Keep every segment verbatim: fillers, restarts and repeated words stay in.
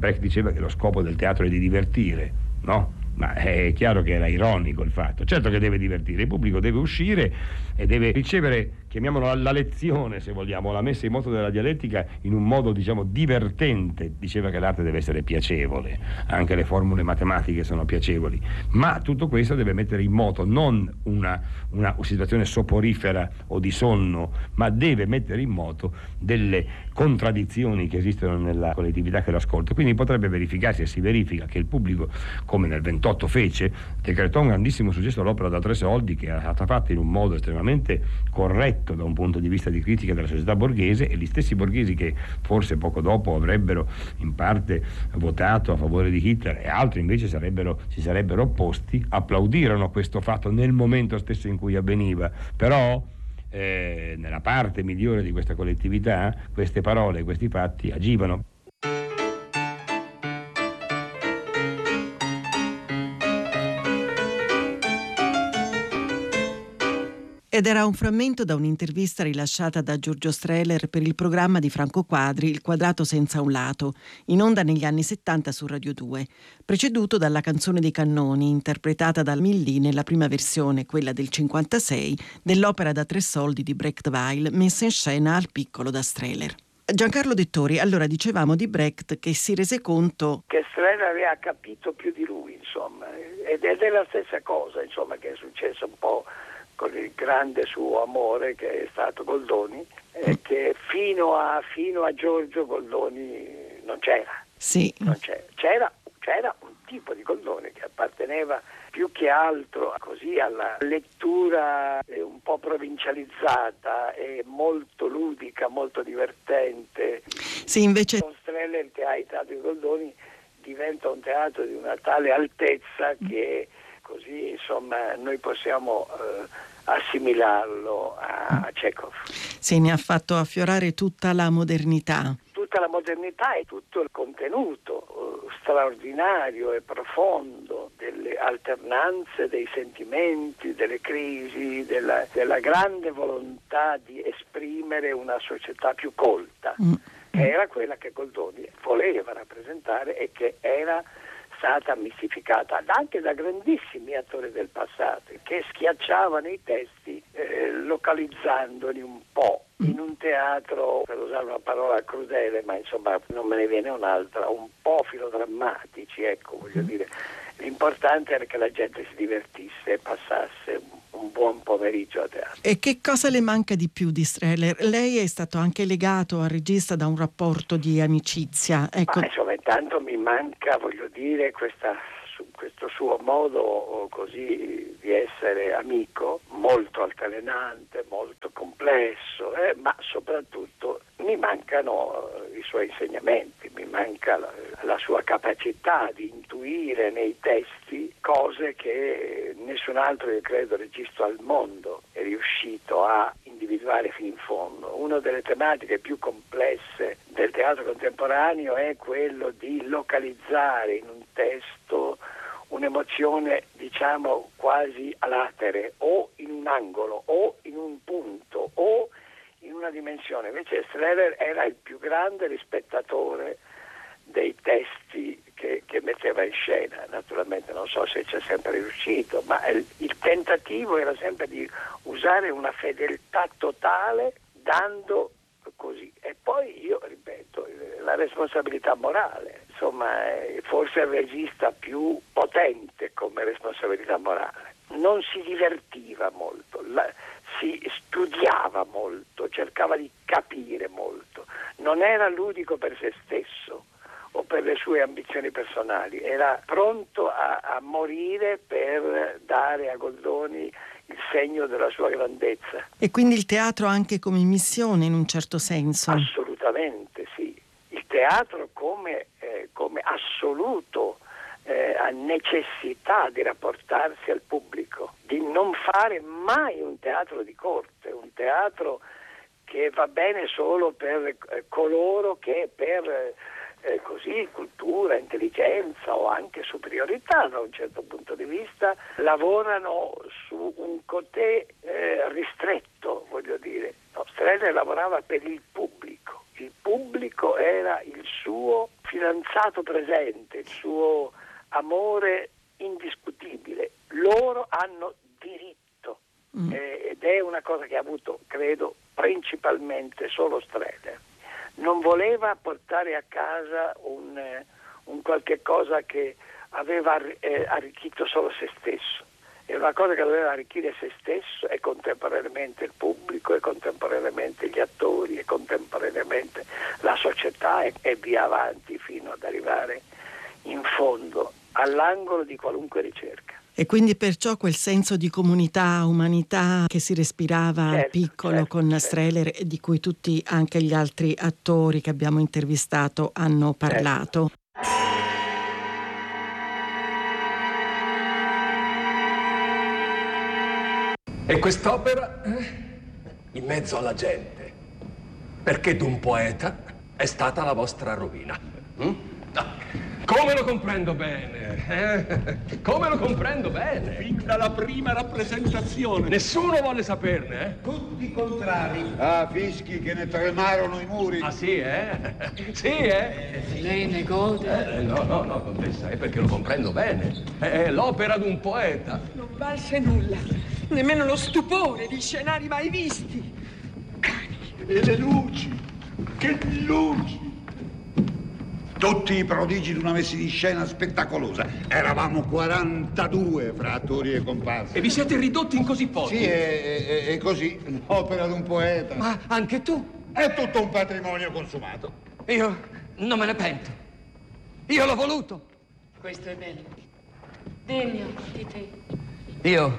Brecht diceva che lo scopo del teatro è di divertire, no? Ma è chiaro che era ironico il fatto. Certo che deve divertire, il pubblico deve uscire e deve ricevere, chiamiamola la lezione se vogliamo, la messa in moto della dialettica in un modo diciamo divertente. Diceva che l'arte deve essere piacevole, anche le formule matematiche sono piacevoli, ma tutto questo deve mettere in moto non una, una situazione soporifera o di sonno, ma deve mettere in moto delle contraddizioni che esistono nella collettività che lo ascolta. Quindi potrebbe verificarsi, e si verifica, che il pubblico, come nel ventotto fece, decretò un grandissimo successo all'opera da tre soldi, che è stata fatta in un modo estremamente corretto da un punto di vista di critica della società borghese, e gli stessi borghesi che forse poco dopo avrebbero in parte votato a favore di Hitler e altri invece sarebbero, si sarebbero opposti, applaudirono questo fatto nel momento stesso in cui avveniva. Però eh, nella parte migliore di questa collettività queste parole, questi fatti agivano. Ed era un frammento da un'intervista rilasciata da Giorgio Strehler per il programma di Franco Quadri, Il quadrato senza un lato, in onda negli anni settanta su Radio due, preceduto dalla canzone dei cannoni, interpretata dal Millì nella prima versione, quella del cinquantasei, dell'opera da tre soldi di Brecht Weil, messa in scena al piccolo da Strehler. Giancarlo Dettori, allora dicevamo di Brecht che si rese conto che Strehler aveva capito più di lui, insomma, ed è la stessa cosa, insomma, che è successo un po' con il grande suo amore che è stato Goldoni, eh, che fino a, fino a Giorgio Goldoni non c'era. Sì. Non c'era. C'era, c'era un tipo di Goldoni che apparteneva più che altro così alla lettura un po' provincializzata e molto ludica, molto divertente. Sì, invece Con Strehler il teatro di Goldoni diventa un teatro di una tale altezza che così insomma noi possiamo eh, assimilarlo a Chekhov. Sì, ne ha fatto affiorare tutta la modernità. Tutta la modernità e tutto il contenuto eh, straordinario e profondo delle alternanze, dei sentimenti, delle crisi, della, della grande volontà di esprimere una società più colta, mm. che era quella che Goldoni voleva rappresentare e che era stata mistificata anche da grandissimi attori del passato che schiacciavano i testi eh, localizzandoli un po' in un teatro, per usare una parola crudele, ma insomma non me ne viene un'altra, un po' filodrammatici, ecco, voglio dire. L'importante era che la gente si divertisse e passasse un buon pomeriggio a teatro. E che cosa le manca di più di Strehler? Lei è stato anche legato al regista da un rapporto di amicizia. Ecco. Ma insomma, intanto mi manca, voglio dire, questa, su, questo suo modo così di essere amico, molto altalenante, molto complesso, eh, ma soprattutto mi mancano i suoi insegnamenti, mi manca la, la sua capacità di intuire nei testi cose che nessun altro, io credo, regista al mondo è riuscito a individuare fino in fondo. Una delle tematiche più complesse del teatro contemporaneo è quello di localizzare in un testo un'emozione, diciamo, quasi a latere, o in un angolo, o in un punto, o in una dimensione. Invece Strehler era il più grande rispettatore dei testi che, che metteva in scena. Naturalmente non so se c'è sempre riuscito, ma il, il tentativo era sempre di usare una fedeltà totale, dando così. E poi io ripeto, la responsabilità morale, insomma, forse il regista più potente come responsabilità morale. Non si divertiva molto, la, si studiava molto, cercava di capire molto, non era ludico per se stesso o per le sue ambizioni personali, era pronto a, a morire per dare a Goldoni il segno della sua grandezza. E quindi il teatro anche come missione in un certo senso? Assolutamente sì, il teatro come, eh, come assoluto eh, necessità di rapportarsi al pubblico, di non fare mai un teatro di corte, un teatro che va bene solo per eh, coloro che per eh, così cultura, intelligenza o anche superiorità da un certo punto di vista lavorano su un cotè eh, ristretto, voglio dire. No, Strehler lavorava per il pubblico, il pubblico era il suo fidanzato presente, il suo amore indiscutibile. Loro hanno diritto, mm. eh, ed è una cosa che ha avuto, credo, principalmente solo Strehler. Non voleva portare a casa un, eh, un qualche cosa che aveva eh, arricchito solo se stesso. È una cosa che doveva arricchire se stesso e contemporaneamente il pubblico e contemporaneamente gli attori e contemporaneamente la società e, e via avanti fino ad arrivare in fondo all'angolo di qualunque ricerca. E quindi perciò quel senso di comunità, umanità che si respirava certo, piccolo certo, con certo. Strehler e di cui tutti, anche gli altri attori che abbiamo intervistato, hanno parlato. Certo. E quest'opera in mezzo alla gente, perché d'un poeta è stata la vostra rovina. Mm? Come lo comprendo bene, eh? Come lo comprendo bene. Fin dalla prima rappresentazione. Nessuno vuole saperne, eh? Tutti contrari. Ah, fischi che ne tremarono i muri. Ah, sì, eh? Sì, eh? eh lei ne gode? Eh, no, no, no, contessa, è perché lo comprendo bene. È l'opera d'un poeta. Non valse nulla, nemmeno lo stupore di scenari mai visti. E le luci, che luci! Tutti i prodigi di una messa in scena spettacolosa. Eravamo quarantadue fra attori e comparse. E vi siete ridotti in così pochi? Sì, è, è, è così. L'opera di un poeta. Ma anche tu? È tutto un patrimonio consumato. Io non me ne pento. Io l'ho voluto. Questo è bello. Degno di te. Io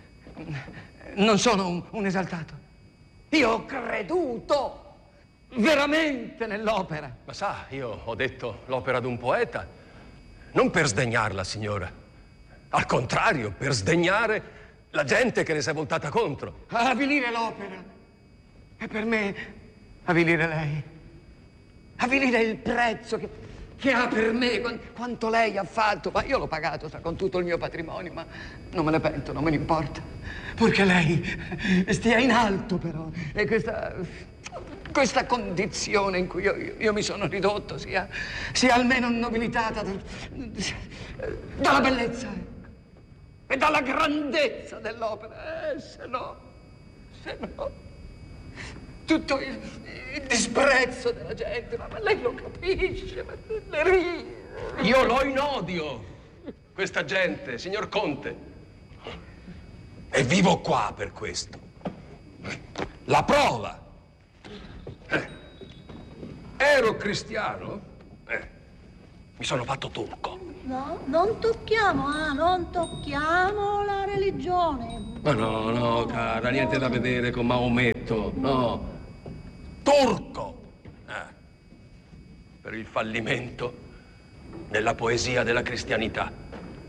non sono un, un esaltato. Io ho creduto veramente nell'opera. Ma sa, io ho detto l'opera d'un poeta, non per sdegnarla, signora. Al contrario, per sdegnare la gente che ne si è voltata contro. Avvilire l'opera e per me avvilire lei. Avvilire il prezzo che, che ha per me, quanto lei ha fatto. Ma io l'ho pagato, sa, con tutto il mio patrimonio, ma non me ne pento, non me ne importa. Purché lei stia in alto, però. E questa... questa condizione in cui io, io, io mi sono ridotto sia, sia almeno nobilitata dal, dalla bellezza e dalla grandezza dell'opera. Eh, se no, se no, tutto il, il disprezzo della gente, ma, ma lei lo capisce, ma le ride. Io l'ho in odio, questa gente, signor Conte. E vivo qua per questo. La prova. Eh. Ero cristiano, eh. Mi sono fatto turco. No, non tocchiamo, ah, non tocchiamo la religione. Ma no, no, cara, niente da vedere con Maometto, no. Turco! Eh. Per il fallimento nella poesia della cristianità.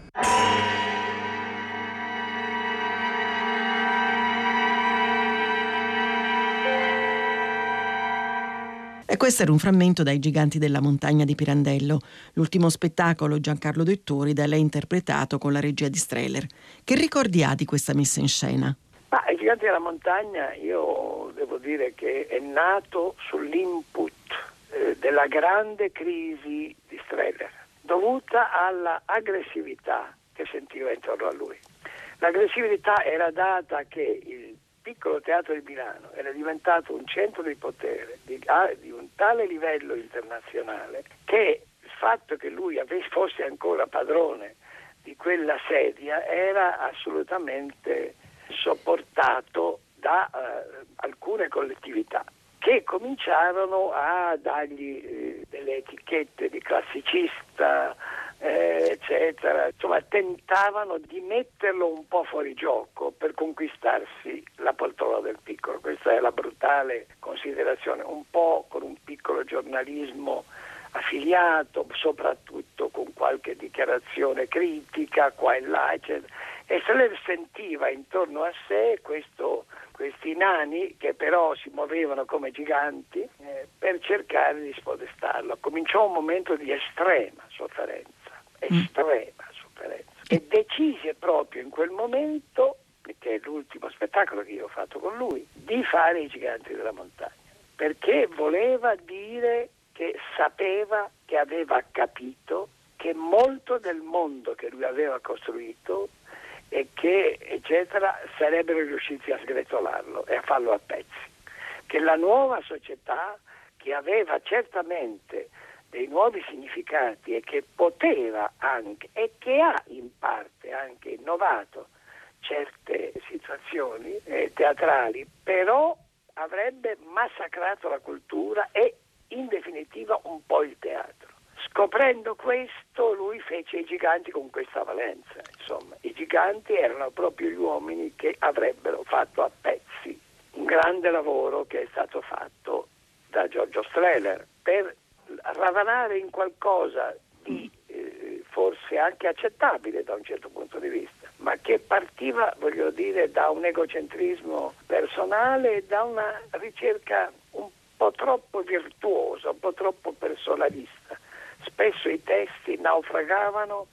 E questo era un frammento dai Giganti della Montagna di Pirandello, l'ultimo spettacolo Giancarlo Dettori da lei interpretato con la regia di Strehler. Che ricordi ha di questa messa in scena? Ma I Giganti della Montagna, io devo dire che è nato sull'input eh, della grande crisi di Strehler, dovuta alla aggressività che sentiva intorno a lui. L'aggressività era data che il piccolo teatro di Milano era diventato un centro di potere di, di un tale livello internazionale che il fatto che lui avesse, fosse ancora padrone di quella sedia era assolutamente sopportato da eh, alcune collettività che cominciarono a dargli eh, delle etichette di classicista, eh, eccetera. Insomma, tentavano di metterlo un po' fuori gioco per conquistarsi la poltrona del piccolo. Questa è la brutale considerazione, un po' con un piccolo giornalismo affiliato, soprattutto con qualche dichiarazione critica qua e là, eccetera. E Strehler sentiva intorno a sé questo, questi nani che però si muovevano come giganti eh, per cercare di spodestarlo. Cominciò un momento di estrema sofferenza, estrema sofferenza. E decise proprio in quel momento, che è l'ultimo spettacolo che io ho fatto con lui, di fare I Giganti della Montagna, perché voleva dire che perché sapeva che aveva capito che molto del mondo che lui aveva costruito e che eccetera sarebbero riusciti a sgretolarlo e a farlo a pezzi, che la nuova società, che aveva certamente dei nuovi significati e che poteva anche e che ha in parte anche innovato certe situazioni eh, teatrali, però avrebbe massacrato la cultura e in definitiva un po' il teatro. Scoprendo questo, lui fece i giganti con questa valenza. Insomma, i giganti erano proprio gli uomini che avrebbero fatto a pezzi un grande lavoro che è stato fatto da Giorgio Strehler per ravanare in qualcosa di eh, forse anche accettabile da un certo punto di vista, ma che partiva, voglio dire, da un egocentrismo personale e da una ricerca un po' troppo virtuosa, un po' troppo personalista. Spesso i testi naufragavano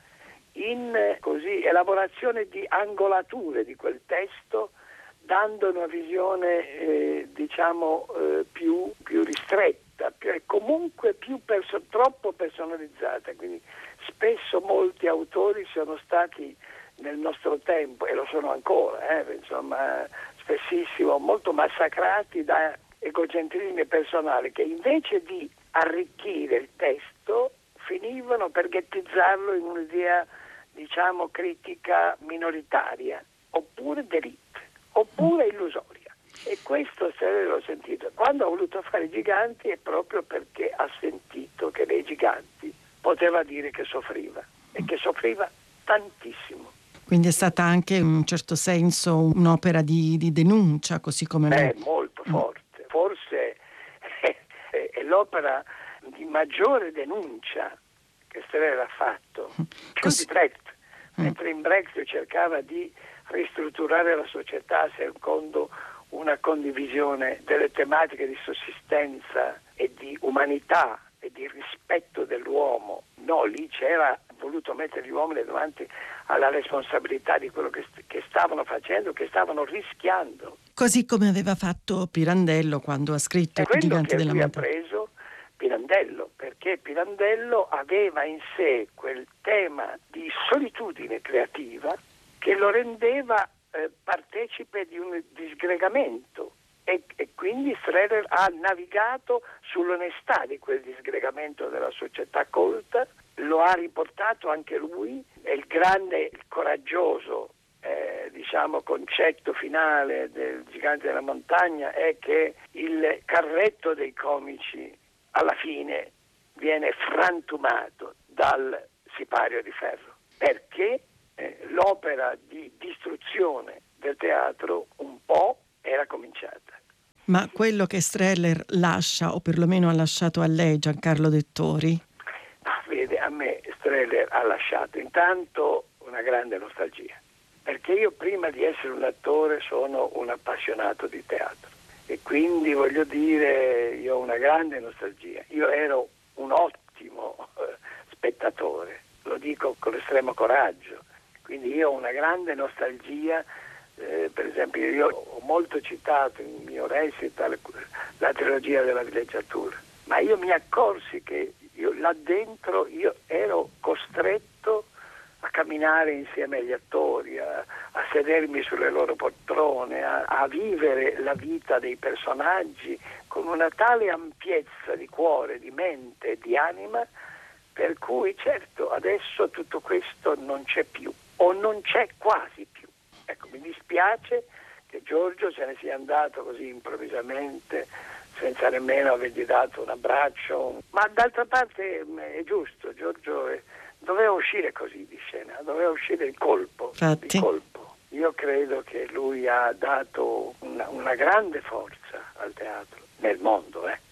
in eh, così elaborazione di angolature di quel testo, dando una visione eh, diciamo eh, più, più ristretta, più, e comunque più perso- troppo personalizzata. Quindi spesso molti autori sono stati nel nostro tempo, e lo sono ancora, eh, insomma, spessissimo molto massacrati da egocentrismi personali che invece di arricchire il testo finivano per ghettizzarlo in un'idea diciamo critica minoritaria oppure d'élite oppure illusoria. E questo se l'ho sentito quando ha voluto fare i giganti, è proprio perché ha sentito che dei giganti poteva dire che soffriva e che soffriva tantissimo. Quindi è stata anche in un certo senso un'opera di, di denuncia, così come... Beh, molto forte. Forse è, è l'opera di maggiore denuncia che Strehler ha fatto, più Cos- di Brecht, mentre in Brecht cercava di ristrutturare la società secondo una condivisione delle tematiche di sussistenza e di umanità e di rispetto dell'uomo. No, lì c'era voluto mettere gli uomini davanti alla responsabilità di quello che, st- che stavano facendo, che stavano rischiando. Così come aveva fatto Pirandello quando ha scritto È I giganti quello che della lui ha montagna. preso Pirandello, perché Pirandello aveva in sé quel tema di solitudine creativa che lo rendeva eh, partecipe di un disgregamento e, e quindi Strehler ha navigato sull'onestà di quel disgregamento della società colta, lo ha riportato anche lui, e il grande, il coraggioso eh, diciamo concetto finale del Gigante della Montagna è che il carretto dei comici alla fine viene frantumato dal sipario di ferro, perché eh, l'opera di distruzione del teatro un po' era cominciata. Ma quello che Strehler lascia, o perlomeno ha lasciato a lei, Giancarlo Dettori? Ah, vede, a me Strehler ha lasciato intanto una grande nostalgia, perché io prima di essere un attore sono un appassionato di teatro e quindi voglio dire, io ho una grande nostalgia. Io ero un ottimo eh, spettatore, lo dico con estremo coraggio, quindi io ho una grande nostalgia. Eh, per esempio io ho molto citato in mio recital la trilogia della villeggiatura, ma io mi accorsi che io là dentro io ero costretto a camminare insieme agli attori, a, a sedermi sulle loro poltrone, a, a vivere la vita dei personaggi con una tale ampiezza di cuore, di mente e di anima, per cui certo adesso tutto questo non c'è più, o non c'è quasi più. Ecco, mi dispiace che Giorgio se ne sia andato così improvvisamente, senza nemmeno avergli dato un abbraccio, ma d'altra parte è giusto, Giorgio è, doveva uscire così di scena, doveva uscire il colpo, il colpo. Io credo che lui ha dato una, una grande forza al teatro, nel mondo, eh.